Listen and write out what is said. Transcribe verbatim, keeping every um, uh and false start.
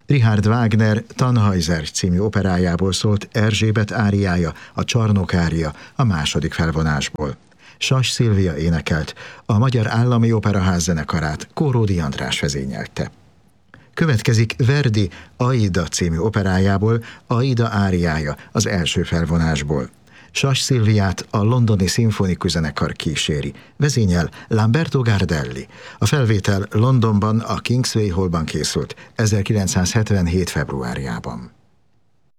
Richard Wagner Tannhäuser című operájából szólt Erzsébet áriája, a Csarnok ária a második felvonásból. Sas Szilvia énekelt, a Magyar Állami Operaház zenekarát Kóródi András vezényelte. Következik Verdi Aida című operájából Aida áriája az első felvonásból. Sas Szilviát a londoni szimfonikus zenekar kíséri, vezényel Lamberto Gardelli. A felvétel Londonban, a Kingsway Hallban készült ezerkilencszázhetvenhét februárjában.